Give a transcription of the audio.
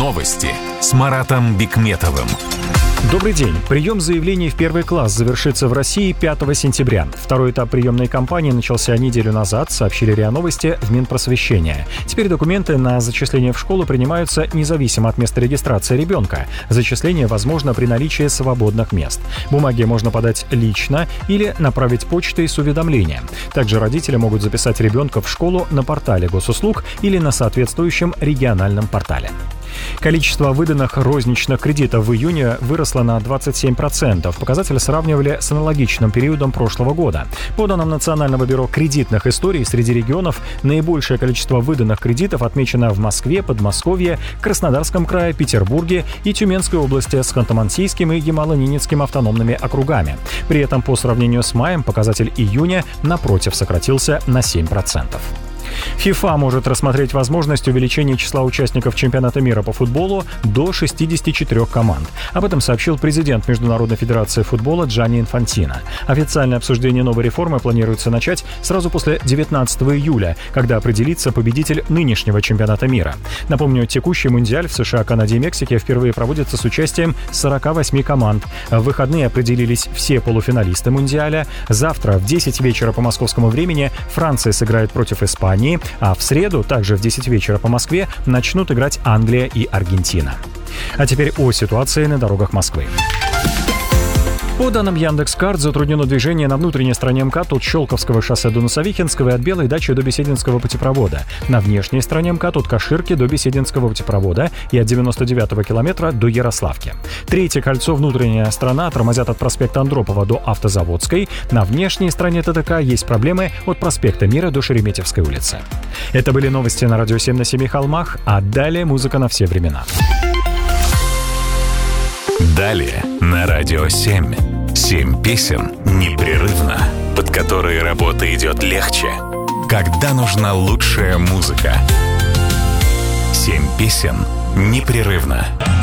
Новости с Маратом Бикметовым. Добрый день. Прием заявлений в первый класс завершится в России 5 сентября. Второй этап приемной кампании начался неделю назад, сообщили РИА Новости в Минпросвещения. Теперь документы на зачисление в школу принимаются независимо от места регистрации ребенка. Зачисление возможно при наличии свободных мест. Бумаги можно подать лично или направить почтой с уведомлением. Также родители могут записать ребенка в школу на портале госуслуг или на соответствующем региональном портале. Количество выданных розничных кредитов в июне выросло на 27%. Показатели сравнивали с аналогичным периодом прошлого года. По данным Национального бюро кредитных историй, среди регионов наибольшее количество выданных кредитов отмечено в Москве, Подмосковье, Краснодарском крае, Петербурге и Тюменской области с Ханты-Мансийским и Ямало-Ненецким автономными округами. При этом по сравнению с маем показатель июня, напротив, сократился на 7%. ФИФА может рассмотреть возможность увеличения числа участников чемпионата мира по футболу до 64 команд. Об этом сообщил президент Международной федерации футбола Джанни Инфантино. Официальное обсуждение новой реформы планируется начать сразу после 19 июля, когда определится победитель нынешнего чемпионата мира. Напомню, текущий мундиаль в США, Канаде и Мексике впервые проводится с участием 48 команд. В выходные определились все полуфиналисты мундиаля. Завтра в 10 вечера по московскому времени Франция сыграет против Испании, а в среду, также в 10 вечера по Москве, начнут играть Англия и Аргентина. А теперь о ситуации на дорогах Москвы. По данным Яндекс.Карт, затруднено движение на внутренней стороне МКАД от Щелковского шоссе до Носовихинского и от Белой дачи до Бесединского путепровода. На внешней стороне МКАД от Каширки до Бесединского путепровода и от 99-го километра до Ярославки. Третье кольцо, внутренняя сторона, тормозят от проспекта Андропова до Автозаводской. На внешней стороне ТТК есть проблемы от проспекта Мира до Шереметьевской улицы. Это были новости на Радио 7 на Семи холмах, а далее музыка на все времена. Далее на Радио 7. 7 песен непрерывно, под которые работа идет легче, когда нужна лучшая музыка. 7 песен непрерывно.